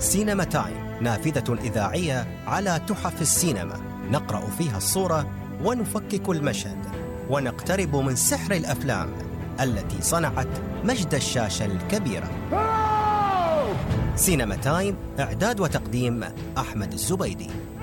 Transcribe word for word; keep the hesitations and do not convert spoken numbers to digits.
سينما تايم، نافذة إذاعية على تحف السينما، نقرأ فيها الصورة ونفكك المشهد ونقترب من سحر الأفلام التي صنعت مجد الشاشة الكبيرة. سينما تايم، إعداد وتقديم أحمد الزبيدي.